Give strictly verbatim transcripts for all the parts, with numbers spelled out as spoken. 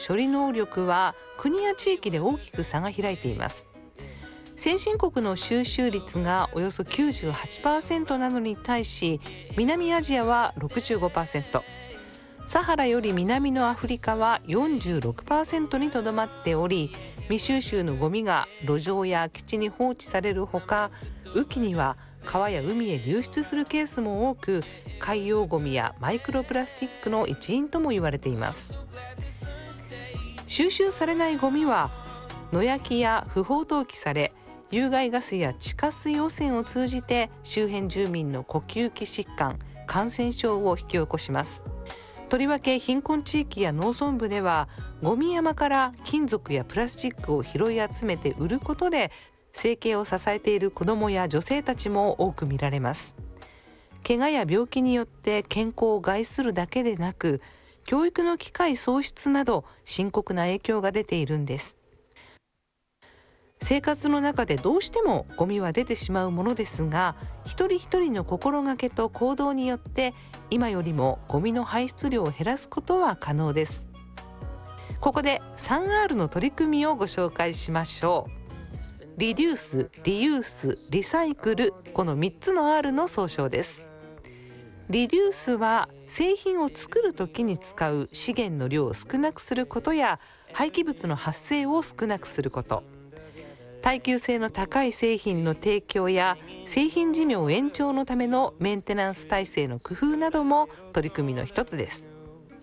処理能力は国や地域で大きく差が開いています。先進国の収集率がおよそ きゅうじゅうはちパーセント なのに対し、南アジアは ろくじゅうごパーセント、サハラより南のアフリカは よんじゅうろくパーセント にとどまっており、未収集のゴミが路上や空き地に放置されるほか、雨季には川や海へ流出するケースも多く、海洋ゴミやマイクロプラスチックの一因とも言われています。収集されないゴミは野焼きや不法投棄され、有害ガスや地下水汚染を通じて周辺住民の呼吸器疾患、感染症を引き起こします。とりわけ貧困地域や農村部では、ゴミ山から金属やプラスチックを拾い集めて売ることで生計を支えている子どもや女性たちも多く見られます。怪我や病気によって健康を害するだけでなく、教育の機会喪失など深刻な影響が出ているんです。生活の中でどうしてもゴミは出てしまうものですが、一人一人の心がけと行動によって今よりもゴミの排出量を減らすことは可能です。ここで スリーアール の取り組みをご紹介しましょう。リデュース、リユース、リサイクル、このみっつの R の総称です。リデュースは製品を作るときに使う資源の量を少なくすることや、廃棄物の発生を少なくすること、耐久性の高い製品の提供や製品寿命延長のためのメンテナンス体制の工夫なども取り組みの一つです。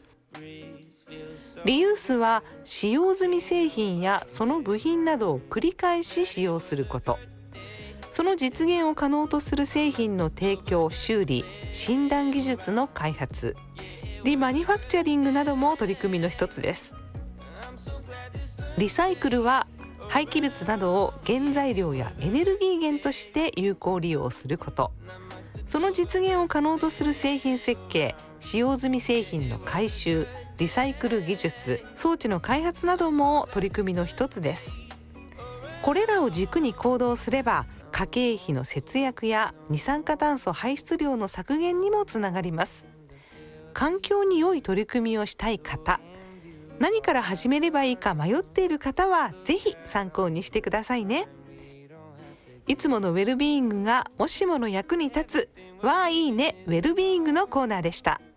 リユースは使用済み製品やその部品などを繰り返し使用すること、その実現を可能とする製品の提供、修理、診断技術の開発、リマニュファクチャリングなども取り組みの一つです。リサイクルは廃棄物などを原材料やエネルギー源として有効利用すること、その実現を可能とする製品設計、使用済み製品の回収、リサイクル技術、装置の開発なども取り組みの一つです。これらを軸に行動すれば、家計費の節約や二酸化炭素排出量の削減にもつながります。環境に良い取り組みをしたい方、何から始めればいいか迷っている方はぜひ参考にしてくださいね。いつものウェルビーイングがもしもの役に立つ、わあいいねウェルビーイングのコーナーでした。